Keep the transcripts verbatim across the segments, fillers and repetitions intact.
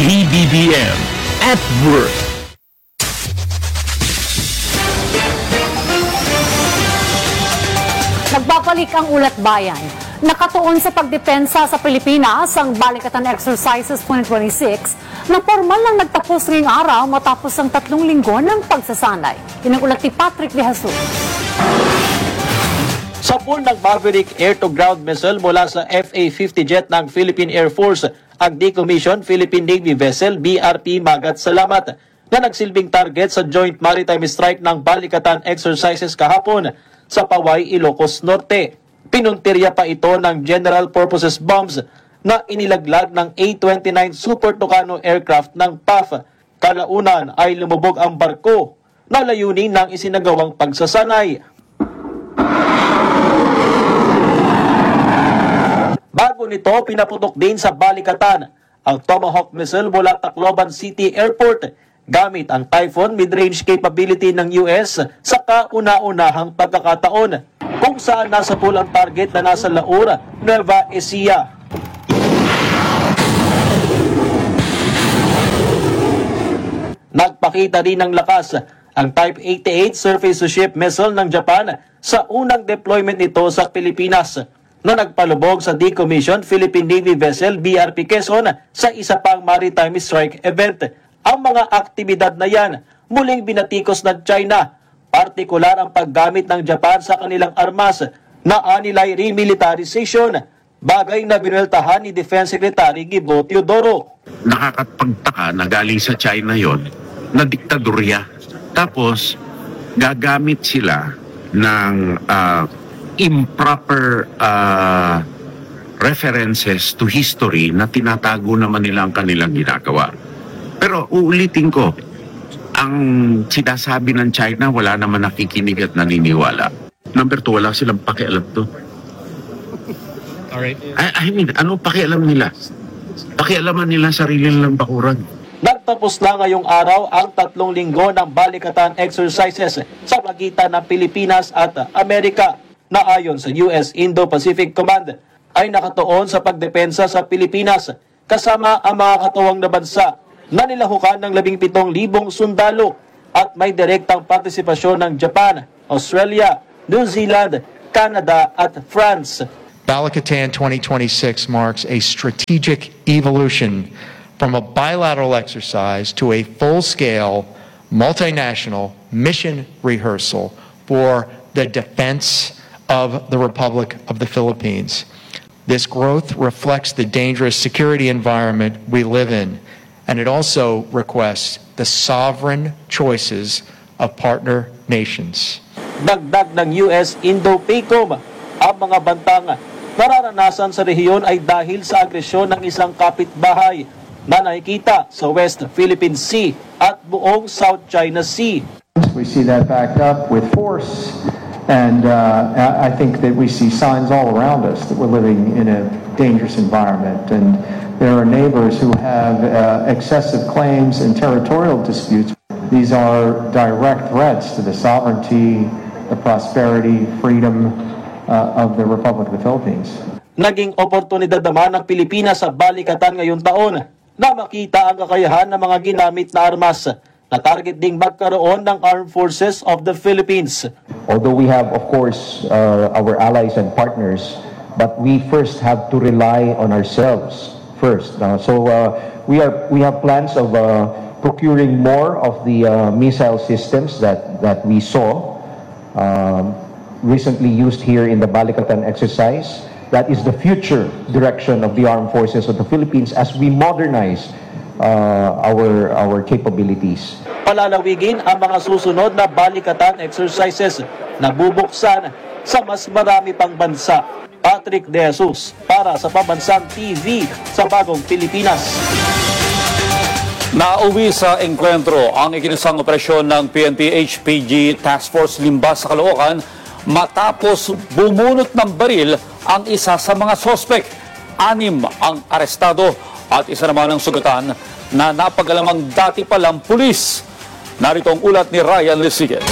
P B B M at Work. Nagbabalik ang Ulat Bayan. Nakatuon sa pagdepensa sa Pilipinas ang Balikatan Exercises twenty twenty-six na formal lang nagtapos ngayong araw matapos ang tatlong linggo ng pagsasanay. Yan ang ulat ni Patrick De Jesus. Sa pool ng Maverick air-to-ground missile mula sa F A fifty jet ng Philippine Air Force, ang decommissioned Philippine Navy vessel B R P Magat Salamat na nagsilbing target sa Joint Maritime Strike ng Balikatan Exercises kahapon sa Paway, Ilocos Norte. Pinuntirya pa ito ng General Purposes Bombs na inilaglag ng A twenty-nine Super Tucano aircraft ng P A F. Kalaunan ay lumubog ang barko na layunin ng isinagawang pagsasanay. Bago nito, pinaputok din sa Balikatan ang Tomahawk missile mula Tacloban City Airport gamit ang Typhoon mid-range capability ng U S sa kauna-unahang pagkakataon, kung saan nasa pool ang target na nasa Laura, Nueva Ecija. Nagpakita din ng lakas ang Type eighty-eight surface-to-ship missile ng Japan sa unang deployment nito sa Pilipinas na nagpalubog sa decommissioned Philippine Navy vessel B R P Quezon sa isa pang maritime strike event. Ang mga aktibidad na yan muling binatikos ng China, partikular ang paggamit ng Japan sa kanilang armas na anilay remilitarization, bagay na binweltahan ni Defense Secretary Gibo Teodoro. Nakakapagtaka na galing sa China yon na diktadorya. Tapos gagamit sila ng uh, improper uh, references to history na tinatago naman nila ang kanilang ginagawa. Pero uulitin ko, ang sinasabi ng China, wala naman nakikinig at naniniwala. Number two, wala silang pakialam to. Alright. I, I mean, ano pakialam nila? Pakialaman nila sarili nilang bakuran. Nagtapos na ngayong araw ang tatlong linggo ng Balikatan Exercises sa pagitan ng Pilipinas at Amerika na ayon sa U S Indo-Pacific Command ay nakatuon sa pagdepensa sa Pilipinas kasama ang mga katuwang na bansa na nilahukan ng labing pitong libong sundalo at may direktang partisipasyon ng Japan, Australia, New Zealand, Canada at France. Balikatan twenty twenty-six marks a strategic evolution from a bilateral exercise to a full-scale, multinational mission rehearsal for the defense of the Republic of the Philippines. This growth reflects the dangerous security environment we live in, and it also requests the sovereign choices of partner nations. Dagdag ng U S Indo-PACOM, ang mga bantang nararanasan sa rehiyon ay dahil sa agresyon ng isang kapitbahay na nakikita sa West Philippine Sea at buong South China Sea. We see that backed up with force, and uh, I think that we see signs all around us that we're living in a dangerous environment, and there are neighbors who have uh, excessive claims and territorial disputes. These are direct threats to the sovereignty, the prosperity, freedom uh, of the Republic of the Philippines. Naging oportunidad naman ng Pilipinas sa Balikatan ngayong taon na makita ang kakayahan ng mga ginamit na armas na target ding magkaroon ng Armed Forces of the Philippines. Although we have, of course, uh, our allies and partners, but we first have to rely on ourselves first. Uh, so uh, we are we have plans of uh, procuring more of the uh, missile systems that that we saw um, recently used here in the Balikatan exercise. That is the future direction of the Armed Forces of the Philippines as we modernize uh, our our capabilities. Palalawigin ang mga susunod na Balikatan exercises na bubuksan sa mas marami pang bansa. Patrick De Jesus para sa Pambansang T V sa Bagong Pilipinas. Nauwi sa engkwentro ang ikinasang operasyon ng P N P H P G Task Force Limbas sa Caloocan matapos bumunot ng baril ang isa sa mga sospek. Anim ang arestado at isa naman ang sugatan na napagalamang dati palang pulis. Narito ang ulat ni Ryan Lisiges.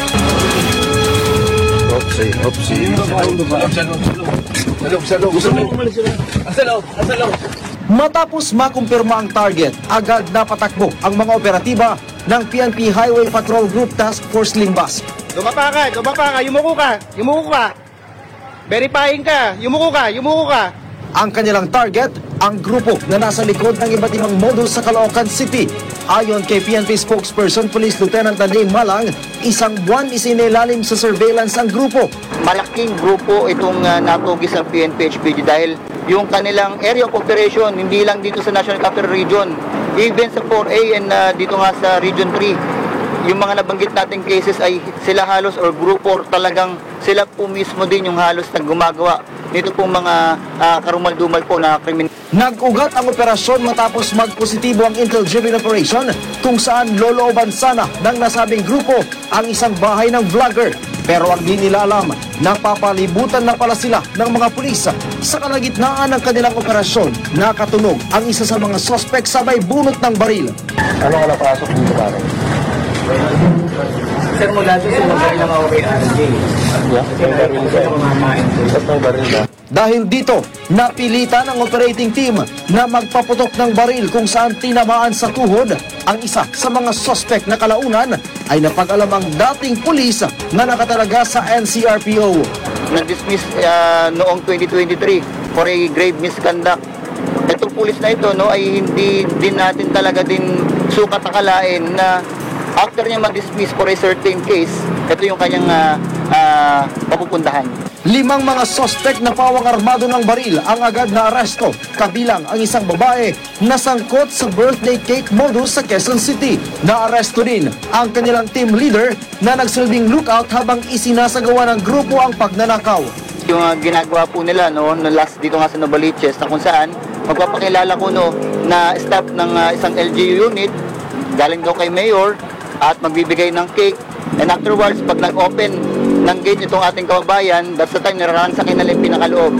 Opsi, opsi. Matapos makumpirma ang target, agad napatakbo ang mga operatiba ng P N P Highway Patrol Group Task Force Limbas. Dumapa ka, dumapa ka, yumuko ka, yumuko ka. Verifying ka, yumuko ka, yumuko ka. Ang kanilang target, ang grupo na nasa likod ng iba't ibang modus sa Caloocan City. Ayon kay P N P spokesperson Police Lieutenant Andrei Malang, isang buwan isinilalim sa surveillance ang grupo. Malaking grupo itong uh, natugis ng P N P H P G dahil yung kanilang area of operation hindi lang dito sa National Capital Region, even sa four A and uh, dito nga sa Region three. Yung mga nabanggit nating cases ay sila halos or grupo talagang sila po mismo din yung halos na gumagawa nito pong mga uh, karumal-dumal po na krimen. Nag-ugat ang operasyon matapos magpositibo ang intel-driven operation kung saan lolooban sana ng nasabing grupo ang isang bahay ng vlogger. Pero ang di nila alam, napapalibutan na pala sila ng mga pulis. Sa kalagitnaan ng kanilang operasyon, nakatunog ang isa sa mga sospek sabay bunot ng baril. Ano ka napasok dito pare? Sir, mula doon sa mga ilang ako kay R J. Dahil dito, napilitan ang operating team na magpaputok ng baril kung saan tinamaan sa tuhod. Ang isa sa mga sospek na kalaunan ay napag-alam ang dating pulis na nakatalaga sa N C R P O. Na-dismiss uh, noong twenty twenty-three for a grave misconduct. Itong pulis na ito no, ay hindi din natin talaga din sukat akalain na after niya ma-dismiss for a certain case, ito yung kanyang uh, uh, papupuntahan. Limang mga sospek na pawang armado ng baril ang agad na aresto, kabilang ang isang babae na sangkot sa birthday cake modus sa Quezon City. Naaresto din ang kanilang team leader na nagsilbing lookout habang isinasagawa ng grupo ang pagnanakaw. Yung uh, ginagawa po nila no, no last dito nga sa Novaliches na kung saan magpapakilala ko no, na staff ng uh, isang L G U unit galing daw kay Mayor at magbibigay ng cake. And afterwards, pag nag-open ng gate itong ating kababayan, that's the time nararansa nila yung pinakaloob.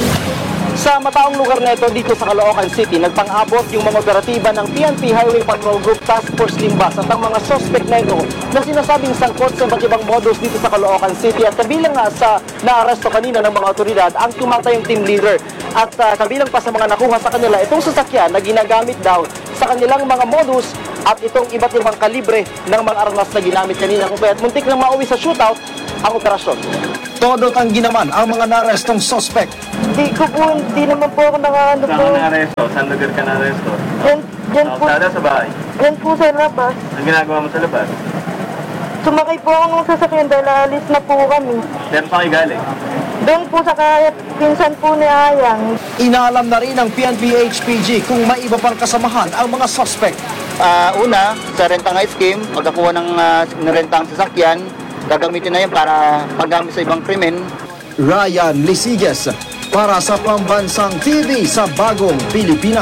Sa mataong lugar na ito dito sa Caloocan City, nagpang-abot yung mga operatiba ng P N P Highway Patrol Group Task Force Limbas at ang mga suspect na ito na sinasabing sangkot sa iba't ibang modus dito sa Caloocan City at kabilang nga sa naaresto kanina ng mga otoridad ang tumatayong team leader at uh, kabilang pa sa mga nakuha sa kanila itong sasakyan na ginagamit daw sa kanilang mga modus at itong iba't ibang kalibre ng mga armas na ginamit kanina kung kaya't muntik lang mauwi sa shootout ang operasyon. Todo tanggi naman ang mga naarestong sospek. Hindi ko po, hindi naman po ako nakaano po. Saan ka na-aresto? Saan lugar ka na-aresto? Yan, yan po. Sa sa bahay? Yan po sa labas. Ang ginagawa mo sa labas? Sumakay po ako ng sasakyan dahil alis na po kami. Saan pa kayo galing? Doon po sa kaya, pinsan po ni Ayang. Inaalam na rin ng P N P H P G kung may iba pang kasamahan ang mga sospek. Uh, una, sa rentang scheme, pagkakuha ng uh, rentang sasakyan, gagamitin na yan para paggamit sa ibang krimen. Ryan Lisiges para sa Pambansang T V sa Bagong Pilipinas.